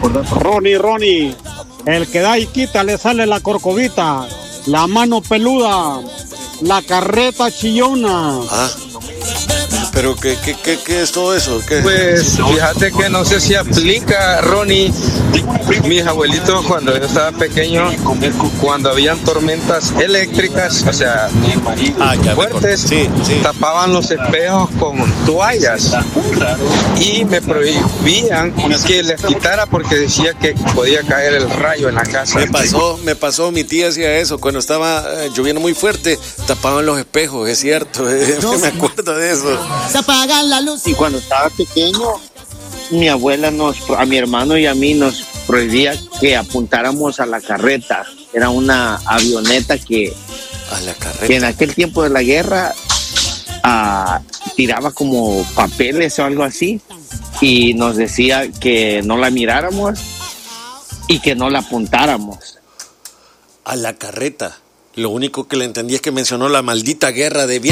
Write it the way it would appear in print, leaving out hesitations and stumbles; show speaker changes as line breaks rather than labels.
Ronnie, el que da y quita le sale la corcovita, la mano peluda, la carreta chillona.
Ah, pero ¿qué es todo eso? ¿Qué?
Pues fíjate que no sé si aplica, Ronnie. Mis abuelitos cuando yo estaba pequeño, cuando habían tormentas eléctricas, o sea, fuertes,
sí.
tapaban los espejos con toallas y me prohibían que les quitara porque decía que podía caer el rayo en la casa.
Me pasó, mi tía hacía eso, cuando estaba lloviendo muy fuerte, tapaban los espejos, es cierto, me acuerdo de eso.
Se apagan la luz.
Y cuando estaba pequeño, mi abuela a mi hermano y a mí nos prohibía que apuntáramos a la carreta. Era una avioneta que en aquel tiempo de la guerra tiraba como papeles o algo así, y nos decía que no la miráramos y que no la apuntáramos.
A la carreta. Lo único que le entendí es que mencionó la maldita guerra de Vietnam.